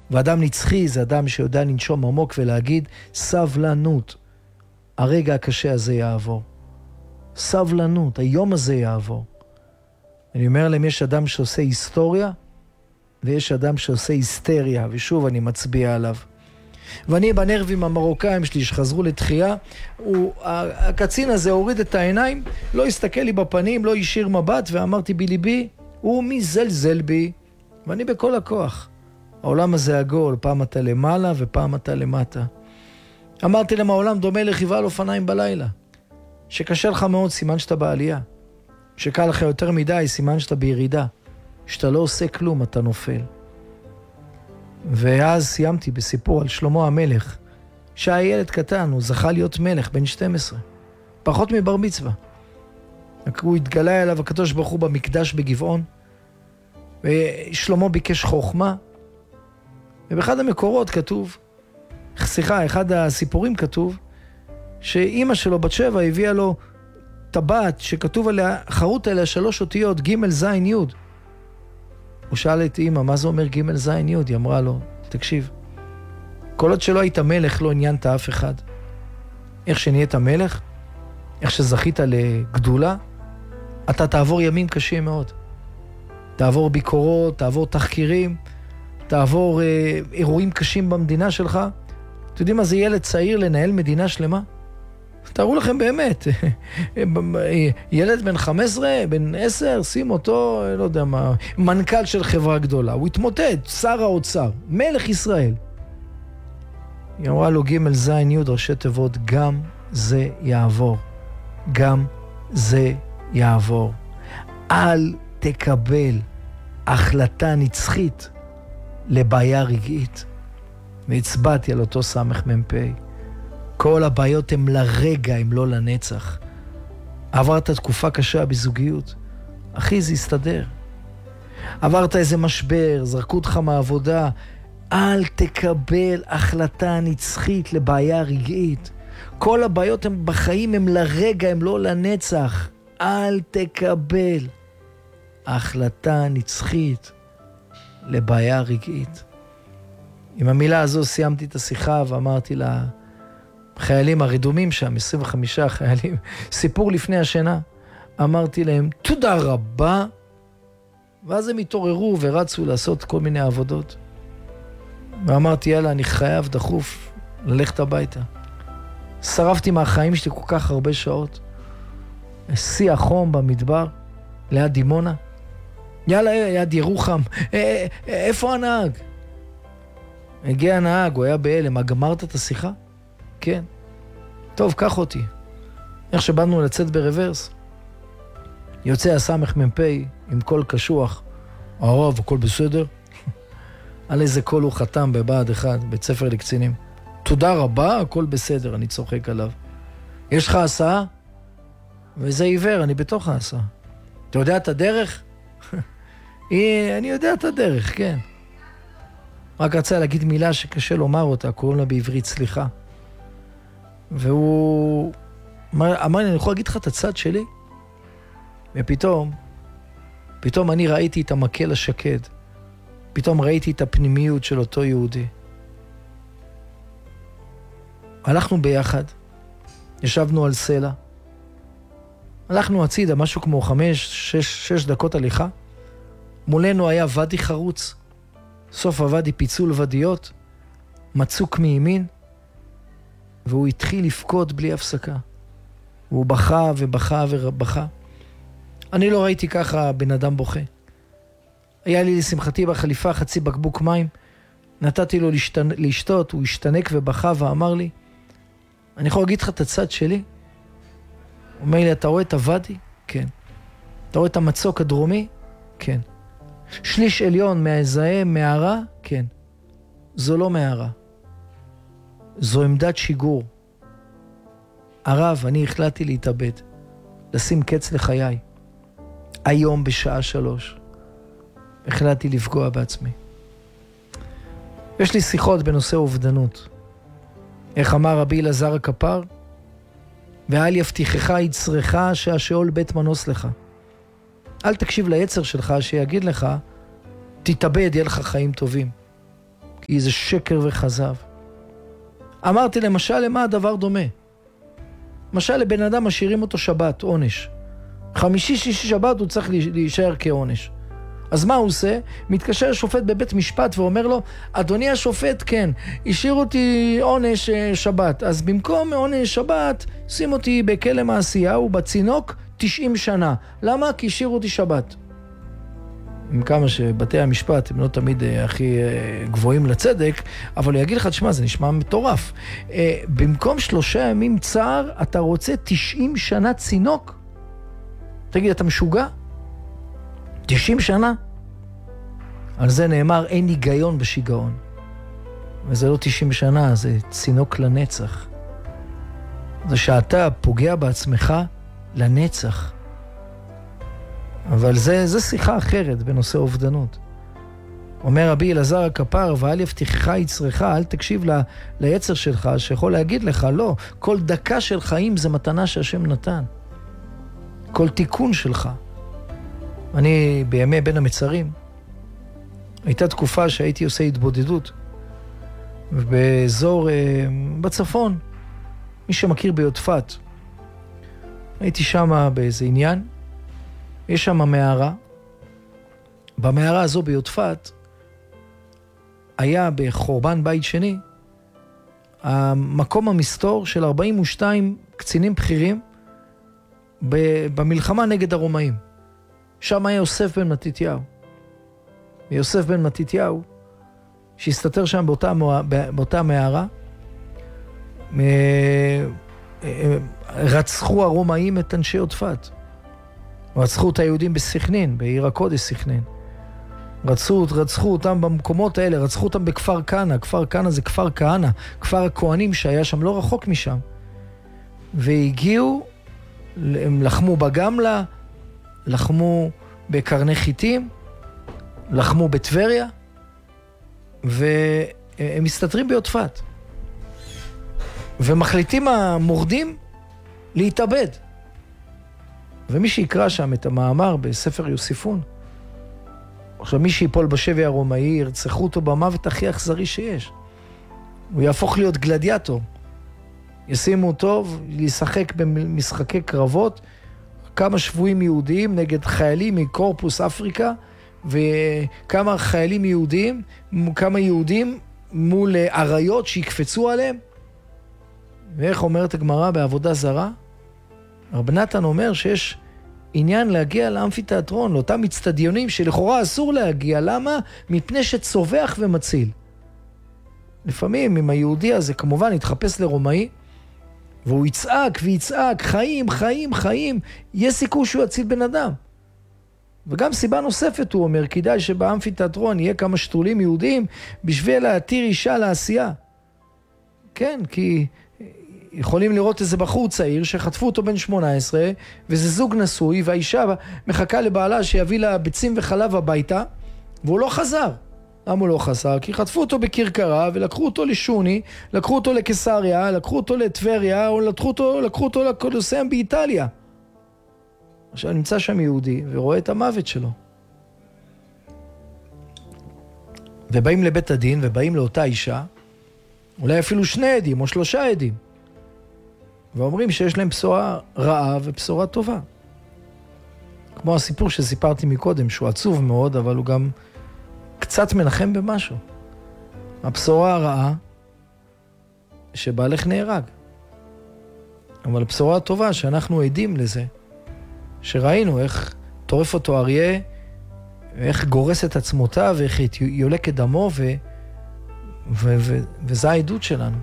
ואדם נצחי זה אדם שיודע לנשום עמוק ולהגיד, סבלנות. הרגע הקשה הזה יעבור. סבלנות, היום הזה יעבור. אני אומר להם, יש אדם שעושה היסטוריה, ויש אדם שעושה היסטריה, ושוב אני מצביע עליו. ואני בנרבים המרוקאים שלי שחזרו לתחייה, הקצין הזה הוריד את העיניים, לא הסתכל לי בפנים, לא ישיר מבט, ואמרתי בליבי, הוא מזלזל בי, ואני בכל הכוח. העולם הזה עגול, פעם אתה למעלה ופעם אתה למטה. אמרתי להם, העולם דומה לרכיבה על אופניים בלילה. שקשה לך מאוד, סימן שאתה בעלייה. שקל לך יותר מדי, סימן שאתה בירידה. שאתה לא עושה כלום, אתה נופל. ואז סיימתי בסיפור על שלמה המלך, שהיה ילד קטן, הוא זכה להיות מלך בן 12, פחות מבר מצווה. הוא התגלה אליו הקדוש ברוך הוא במקדש בגבעון, ושלמה ביקש חוכמה, ובאחד המקורות כתוב, אחד הסיפורים כתוב, שאימא שלו בת 7 הביאה לו טבעת שכתוב עליה, חרוט עליה 3 אותיות, ג' ז' י'. הוא שאל את אימא, מה זה אומר ג' ז' י'? היא אמרה לו, תקשיב, כל עוד שלא היית מלך לא עניינת אף אחד. איך שנהיית מלך, איך שזכית לגדולה, אתה תעבור ימים קשים מאוד. תעבור ביקורות, תעבור תחקירים, תעבור אירועים קשים במדינה שלך. אתם יודעים מה זה ילד צעיר לנהל מדינה שלמה? תארו לכם באמת, ילד בן 15, בן 10, שים אותו, לא יודע מה, מנכ"ל של חברה גדולה, הוא התמוטט, שר האוצר, מלך ישראל. היא אמרה לו ג' ז' י' ראשי תיבות, גם זה יעבור, גם זה יעבור. אל תקבל החלטה נצחית לבעיה רגעית. והצבעתי על אותו סמך מ"פ. כל הבעיות הם לרגע, הם לא לנצח. עברת תקופה קשה בזוגיות, אחי זה יסתדר. עברת איזה משבר, זרקו אותך מהעבודה, אל תקבל החלטה נצחית לבעיה רגעית. כל הבעיות הם בחיים, הם לרגע, הם לא לנצח. אל תקבל החלטה נצחית לבעיה רגעית. עם המילה הזו סיימתי את השיחה ואמרתי לה, חיילים הרדומים שם, 25 חיילים, סיפור לפני השינה, אמרתי להם, תודה רבה, ואז הם התעוררו ורצו לעשות כל מיני עבודות. ואמרתי, יאללה, אני חייב דחוף ללכת הביתה. שרפתי מהחיים שלי כל כך הרבה שעות, שיא החום במדבר, ליד דימונה, יאללה, יד ירוחם, איפה הנהג? הגיע הנהג, הוא היה בהלם, גמרת את השיחה? כן. טוב, קח אותי. איך שבאנו לצאת ברוורס, יוצא הסמך מ"פ עם קול קשוח, הרב, הכל בסדר? על איזה קול הוא חתם בבה"ד 1, בית ספר לקצינים. תודה רבה, הכל בסדר, אני צוחק עליו. יש לך הסעה? וזה עיוור, אני בתוך ההסעה. אתה יודע את הדרך? אני יודע את הדרך, כן. רק רצה להגיד מילה שקשה לומר אותה, קוראים לה בעברית סליחה. והוא אמר לי, אני יכול להגיד לך את הצד שלי? ופתאום אני ראיתי את המקל השקד. פתאום ראיתי את הפנימיות של אותו יהודי. הלכנו ביחד, ישבנו על סלע, הלכנו הצידה, משהו כמו 5-6 דקות הליכה. מולנו היה ודי חרוץ, סוף הוואדי פיצול ודיות, מצוק מימין, והוא התחיל לפקוד בלי הפסקה. והוא בכה ובכה ובכה. אני לא ראיתי ככה בן אדם בוכה. היה לי לשמחתי בחליפה חצי בקבוק מים, נתתי לו לשתות, הוא השתנק ובכה ואמר לי, אני יכול להגיד לך את הצד שלי? הוא אומר לי, אתה רואה את הוואדי? כן. אתה רואה את המצוק הדרומי? כן. שליש עליון מהזהם, מערה? כן. זו לא מערה. זו עמדת שיגור. הרב, אני החלטתי להתאבד, לשים קץ לחיי. היום בשעה 3 החלטתי לפגוע בעצמי. יש לי שיחות בנושא אובדנות. איך אמר רבי אלעזר הכפר? ואל יבטיחך יצרך שהשאול בית מנוס לך. אל תקשיב ליצר שלך שיגיד לך, תתאבד, יהיה לך חיים טובים. כי זה שקר וכזב. אמרתי למשל, למה הדבר דומה? למשל, לבן אדם משאירים אותו שבת, עונש. חמישי, שישי, שבת הוא צריך להישאר כעונש. אז מה הוא עושה? מתקשר שופט בבית משפט ואומר לו, אדוני השופט, כן, השאיר אותי עונש שבת. אז במקום עונש שבת, שים אותי בכלא מעשייה ובצינוק 90 שנה. למה? כי השאיר אותי שבת. עם כמה שבתי המשפט הם לא תמיד הכי גבוהים לצדק, אבל הוא יגיד לך, תשמע, זה נשמע מטורף. במקום 3 ימים צער, אתה רוצה 90 שנה צינוק? תגיד, אתה משוגע? 90 שנה? על זה נאמר, אין היגיון בשיגעון. וזה לא 90 שנה, זה צינוק לנצח. זה שאתה פוגע בעצמך לנצח. אבל זה שיחה אחרת בנושא אובדנות. אומר רבי אלעזר הכפר, ואל יבטיחך יצרך, אל תקשיב ליצר שלך, שיכול להגיד לך, לא, כל דקה של חיים זה מתנה שהשם נתן. כל תיקון שלך. אני בימי בין המצרים, הייתה תקופה שהייתי עושה התבודדות, באזור בצפון, מי שמכיר ביודפת. הייתי שם באיזה עניין, יש שם מערה, במערה הזו ביודפת, היה בחורבן בית שני, המקום המסתור של 42 קצינים בכירים, במלחמה נגד הרומאים. שם היה יוסף בן מתתיהו. ויוסף בן מתתיהו, שהסתתר שם באותה מערה, רצחו הרומאים את אנשי יודפת. רצחו את היהודים בסכנין, בעיר הקודש סכנין. רצחו אותם במקומות האלה, רצחו אותם בכפר כנא. כפר כנא זה כפר כהנא, כפר הכהנים שהיה שם לא רחוק משם. והגיעו, הם לחמו בגמלה, לחמו בקרני חיטים, לחמו בטבריה, והם מסתתרים ביודפת. ומחליטים המורדים להתאבד. ומי שיקרא שם את המאמר בספר יוסיפון, עכשיו מי שיפול בשבי הרומאי, ירצחו אותו במוות הכי אכזרי שיש. הוא יהפוך להיות גלדיאטור. ישימו אותו לשחק במשחקי קרבות, כמה שבויים יהודיים נגד חיילים מקורפוס אפריקה, וכמה חיילים יהודים, כמה יהודים מול עריות שיקפצו עליהם. ואיך אומרת הגמרא בעבודה זרה? רב נתן אומר שיש עניין להגיע לאמפיתיאטרון, לאותם מצטדיונים שלכאורה אסור להגיע. למה? מפני שצובח ומציל. לפעמים אם היהודי הזה כמובן יתחפש לרומאי, והוא יצעק ויצעק, חיים, חיים, חיים, יש סיכוי שהוא יציל בן אדם. וגם סיבה נוספת הוא אומר, כדאי שבאמפיתיאטרון יהיה כמה שתולים יהודים, בשביל להתיר אישה לעשייה. כן, כי יכולים לראות איזה בחור צעיר שחטפו אותו בן 18, וזה זוג נשוי, והאישה מחכה לבעלה שיביא לה ביצים וחלב הביתה, והוא לא חזר. למה הוא לא חזר? כי חטפו אותו בכרכרה, ולקחו אותו לשוני, לקחו אותו לקיסריה, לקחו אותו לטבריה, או לקחו אותו לקולוסיאום באיטליה. עכשיו נמצא שם יהודי, ורואה את המוות שלו. ובאים לבית הדין, ובאים לאותה אישה, אולי אפילו 2 עדים, או 3 עדים. ואומרים שיש להם בשורה רעה ובשורה טובה. כמו הסיפור שסיפרתי מקודם, שהוא עצוב מאוד, אבל הוא גם קצת מנחם במשהו. הבשורה הרעה, שבעלך נהרג. אבל הבשורה הטובה שאנחנו עדים לזה, שראינו איך טורף אותו אריה, ואיך גורס את עצמותיו, ואיך יולק את דמו, וזה העדות שלנו.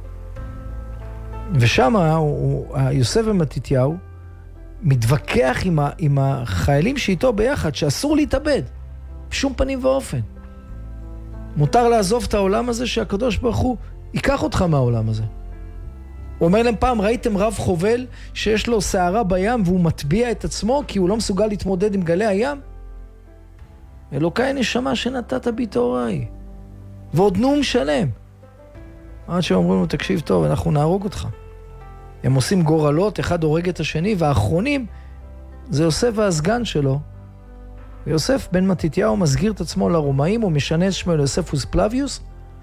ושם יוסף בן מתתיהו מתווכח עם החיילים שאיתו ביחד, שאסור להתאבד, בשום פנים ואופן. מותר לעזוב את העולם הזה, שהקדוש ברוך הוא ייקח אותך מהעולם הזה. הוא אומר להם פעם, ראיתם רב חובל שיש לו שערה בים והוא מטביע את עצמו כי הוא לא מסוגל להתמודד עם גלי הים? אלוקי נשמה שנתת בי תוראי. ועוד נאום שלם. עד שאומרים לו, תקשיב טוב, אנחנו נהרוג אותך. הם עושים גורלות, אחד הורג את השני, והאחרונים זה יוסף והסגן שלו. ויוסף בן מתתיהו מסגיר את עצמו לרומאים, הוא משנה את שמו ליוספוס פלביוס,